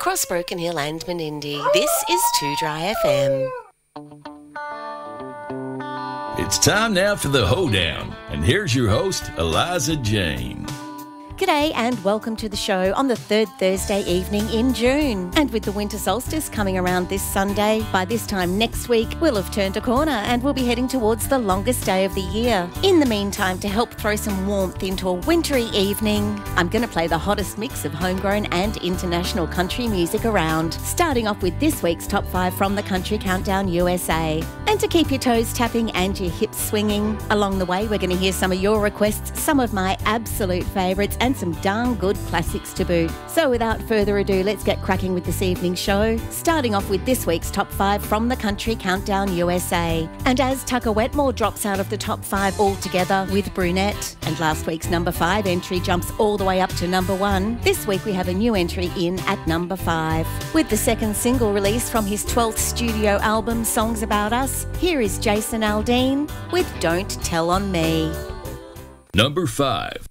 across Broken Hill and Menindee. This is 2 Dry FM. It's time now for the Hoedown, and here's your host, Eliza Jane. G'day and welcome to the show on the third Thursday evening in June. And with the winter solstice coming around this Sunday, by this time next week we'll have turned a corner and we'll be heading towards the longest day of the year. In the meantime, to help throw some warmth into a wintry evening, I'm going to play the hottest mix of homegrown and international country music around, starting off with this week's Top 5 from the Country Countdown USA. And to keep your toes tapping and your hips swinging, along the way we're going to hear some of your requests, some of my absolute favourites and some darn good classics to boot. So without further ado, let's get cracking with this evening's show, starting off with this week's Top 5 from the Country Countdown USA. And as Tucker Wetmore drops out of the Top 5 altogether with Brunette, and last week's number 5 entry jumps all the way up to number 1, this week we have a new entry in at number 5. With the second single release from his 12th studio album, Songs About Us, here is Jason Aldean with Don't Tell on Me. Number 5.